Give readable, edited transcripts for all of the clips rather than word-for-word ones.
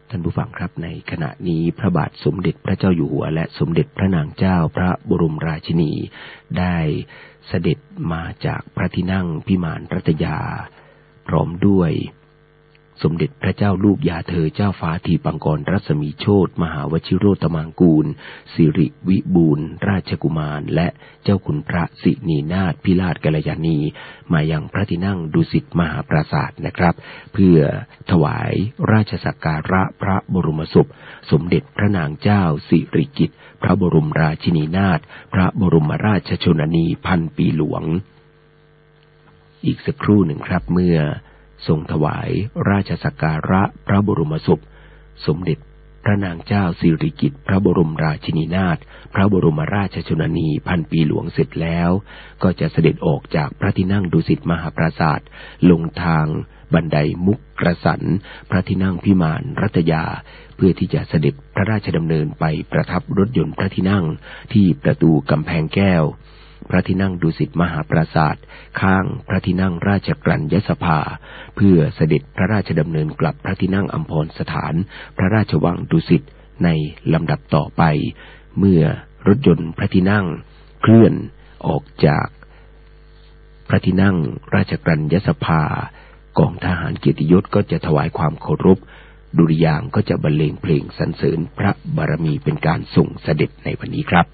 ท่านผู้ฟังครับในขณะนี้พระบาทสมเด็จพระเจ้าอยู่หัวและสมเด็จพระนางเจ้าพระบรมราชินีได้เสด็จมาจากพระที่นั่งพิมานรัตยาพร้อมด้วยสมเด็จพระเจ้าลูกยาเธอเจ้าฟ้าทีปังกรรัศมีโชติมหาวชิโรตมังกูลสิริวิบูลย์ราชกุมารและเจ้าคุณพระสินีนาถพิราชกัลยาณีมายังพระที่นั่งดุสิตมหาปราสาทนะครับเพื่อถวายราชสักการะพระบรมศพสมเด็จพระนางเจ้าสิริกิติ์พระบรมราชินีนาถพระบรมราชชนนีพันปีหลวงอีกสักครู่หนึ่งครับเมื่อทรงถวายราชสักการะพระบรมศพสมเด็จพระนางเจ้าสิริกิติ์พระบรมราชินีนาถพระบรมราชชนนีพันปีหลวงเสร็จแล้วก็จะเสด็จออกจากพระที่นั่งดุสิตมหาปราสาทลงทางบันไดมุกกระสันพระที่นั่งพิมานรัตยาเพื่อที่จะเสด็จพระราชดำเนินไปประทับรถยนต์พระที่นั่งที่ประตูกำแพงแก้วพระที่นั่งดุสิตมหาปราสาทข้างพระที่นั่งราชกรัญญสภาเพื่อเสด็จพระราชดำเนินกลับพระที่นั่งอัมพรสถานพระราชวังดุสิตในลำดับต่อไปเมื่อรถยนต์พระที่นั่งเคลื่อนออกจากพระที่นั่งราชกรัญญสภากองทหารเกียรติยศก็จะถวายความเคารพดุริยางค์ก็จะบรรเลงเพลงสรรเสริญพระบารมีเป็นการส่งเสด็จในวันนี้ครับ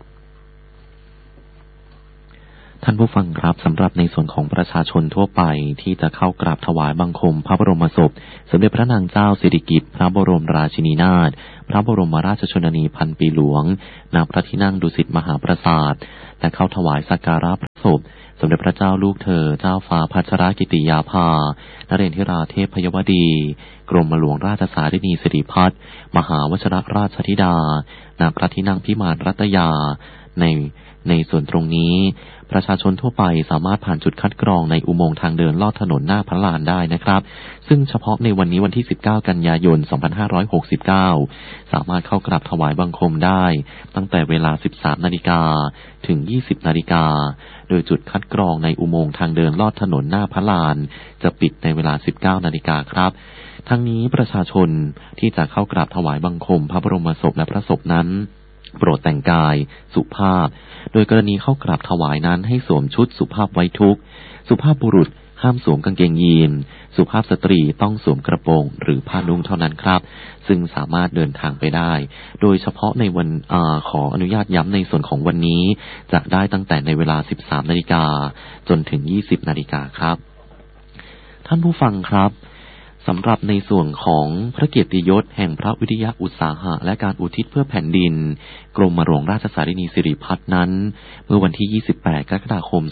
ท่านผู้ฟังครับสำหรับในส่วนของประชาชนทั่วไปที่จะเข้ากราบถวายบังคมพระบรมศพสมเด็จพระนางเจ้าสิริกิติ์พระบรมราชินีนาถพระบรมราชชนนีพันปีหลวงณพระที่นั่งดุสิตมหาปราสาทและเข้าถวายสักการะพระศพสมเด็จพระเจ้าลูกเธอเจ้าฟ้าพัชรกิติยาภานเรนทิราเทพยวดีกรมหลวงราชสารินีสิริพัฒน์มหาวชิรราชธิดาณพระที่นั่งพิมานรัตยาในส่วนตรงนี้ประชาชนทั่วไปสามารถผ่านจุดคัดกรองในอุโมงค์ทางเดินลอดถนนหน้าพระลานได้นะครับซึ่งเฉพาะในวันนี้วันที่19กันยายน2569สามารถเข้ากราบถวายบังคมได้ตั้งแต่เวลา 13 นาฬิกาถึง 20 นาฬิกาโดยจุดคัดกรองในอุโมงค์ทางเดินลอดถนนหน้าพระลานจะปิดในเวลา 19 นาฬิกาครับทั้งนี้ประชาชนที่จะเข้ากราบถวายบังคมพระบรมศพและพระศพนั้นโปรดแต่งกายสุภาพโดยกรณีเข้ากราบถวายนั้นให้สวมชุดสุภาพไว้ทุกข์สุภาพบุรุษห้ามสวมกางเกงยีนสุภาพสตรีต้องสวมกระโปรงหรือผ้านุ่งเท่านั้นครับซึ่งสามารถเดินทางไปได้โดยเฉพาะในวันขออนุญาตย้ำในส่วนของวันนี้จะได้ตั้งแต่ในเวลา 13 นาฬิกาจนถึง 20 นาฬิกาครับท่านผู้ฟังครับสำหรับในส่วนของพระเกียรติยศแห่งพระวิทยาอุตสาหะและการอุทิศเพื่อแผ่นดินกรมหลวงราชสารินีสิริพัฒน์นั้นเมื่อวันที่ 28 กรกฎาคม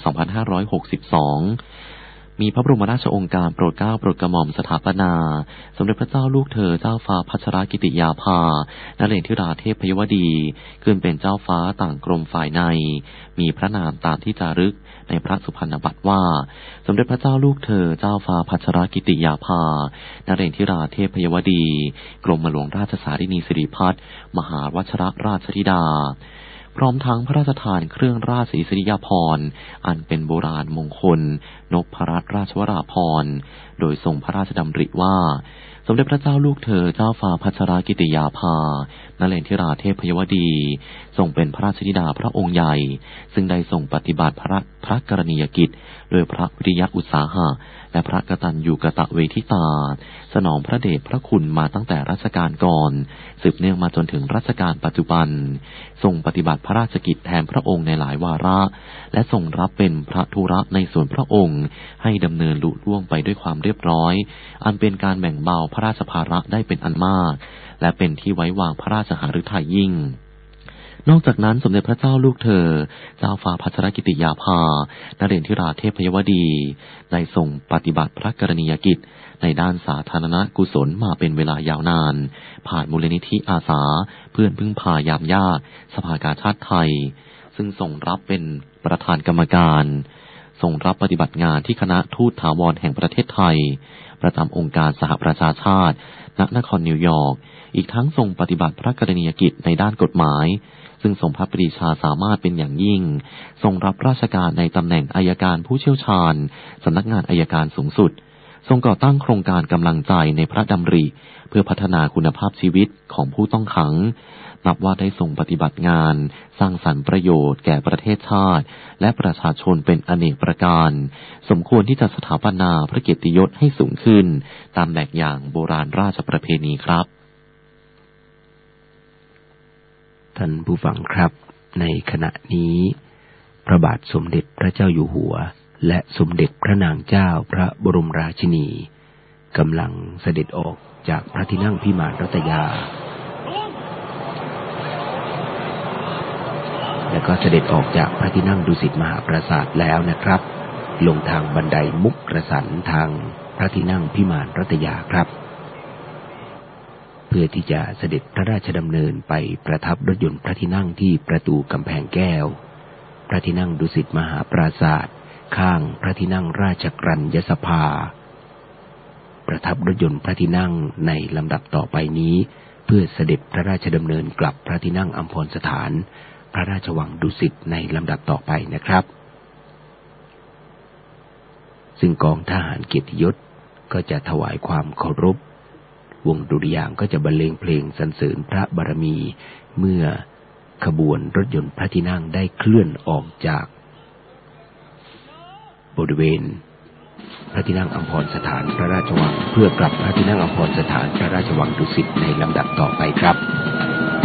2562มีพระบรมราชโองการโปรดเกล้าโปรดกระหม่อมสถาปนาสมเด็จพระเจ้าลูกเธอเจ้าฟ้าพัชรกิติยาภานเรนทิราเทพยวดีขึ้นเป็นเจ้าฟ้าต่างกรมฝ่ายในมีพระนามตามที่จารึกในพระสุพรรณบัตรว่าสมเด็จพระเจ้าลูกเธอเจ้าฟ้าพัชรกิติยาภานเรนทิราเทพยวดีกรมหลวงราชสารินีสิริพัฒน์มหาวชิรราชธิดาพร้อมทั้งพระราชทานเครื่องราชอิสริยาภรณ์อันเป็นโบราณมงคลนพรัตนราชวราภรณ์โดยทรงพระราชดำริว่าสมเด็จพระเจ้าลูกเธอเจ้าฟ้าพัชรกิติยาภานเรนทิราเทพยวดีทรงเป็นพระราชธิดาพระองค์ใหญ่ซึ่งได้ทรงปฏิบัติพระกรณียกิจโดยพระวิริยะอุตสาหะและพระกตัญญูกตเวทิตาสนองพระเดชพระคุณมาตั้งแต่รัชกาลก่อนสืบเนื่องมาจนถึงรัชกาลปัจจุบันทรงปฏิบัติพระราชกิจแทนพระองค์ในหลายวาระและทรงรับเป็นพระธุระในส่วนพระองค์ให้ดำเนินลุล่วงไปด้วยความเรียบร้อยอันเป็นการแบ่งเบาพระราชภาระได้เป็นอันมากและเป็นที่ไว้วางพระราชหฤทัยยิ่งนอกจากนั้นสมเด็จพระเจ้าลูกเธอเจ้าฟ้าพัชรกิติยาภานเรนทิราเทพยวดีได้ทรงปฏิบัติพระกรณียกิจในด้านสาธารณกุศลมาเป็นเวลายาวนานผ่านมูลนิธิอาสาเพื่อนพึ่งพายามยากสภากาชาติไทยซึ่งทรงรับเป็นประธานกรรมการทรงรับปฏิบัติงานที่คณะทูตถาวรแห่งประเทศไทยประจำองค์การสหประชาชาติณนครนิวยอร์กอีกทั้งทรงปฏิบัติพระกรณียกิจในด้านกฎหมายซึ่งทรงพระปรีชาสามารถเป็นอย่างยิ่งทรงรับราชการในตำแหน่งอัยการผู้เชี่ยวชาญสำนักงานอัยการสูงสุดทรงก่อตั้งโครงการกำลังใจในพระดำริเพื่อพัฒนาคุณภาพชีวิตของผู้ต้องขังนับว่าได้ทรงปฏิบัติงานสร้างสรรค์ประโยชน์แก่ประเทศชาติและประชาชนเป็นอเนกประการสมควรที่จะสถาปนาพระเกียรติยศให้สูงขึ้นตามแบบอย่างโบราณราชประเพณีครับท่านผู้ฟังครับในขณะนี้พระบาทสมเด็จพระเจ้าอยู่หัวและสมเด็จพระนางเจ้าพระบรมราชินีกำลังเสด็จออกจากพระที่นั่งพิมานรัตยาและก็เสด็จออกจากพระที่นั่งดุสิตมหาปราสาทแล้วนะครับลงทางบันไดมุกกระสันทางพระที่นั่งพิมานรัตยาครับเพื่อที่จะเสด็จพระราชดำเนินไปประทับรถยนต์พระที่นั่งที่ประตูกำแพงแก้วพระที่นั่งดุสิตมหาปราสาทข้างพระที่นั่งราชกรัญญสภาประทับรถยนต์พระที่นั่งในลำดับต่อไปนี้เพื่อเสด็จพระราชดำเนินกลับพระที่นั่งอัมพรสถานพระราชวังดุสิตในลำดับต่อไปนะครับซึ่งกองทหารเกียรติยศก็จะถวายความเคารพวงดุริยางค์ก็จะบรรเลงเพลงสรรเสริญพระบารมีเมื่อขบวนรถยนต์พระที่นั่งได้เคลื่อนออกจากบริเวณพระที่นั่งอัมพรสถานพระราชวังเพื่อกลับพระที่นั่งอัมพรสถานพระราชวังดุสิตในลำดับต่อไปครับ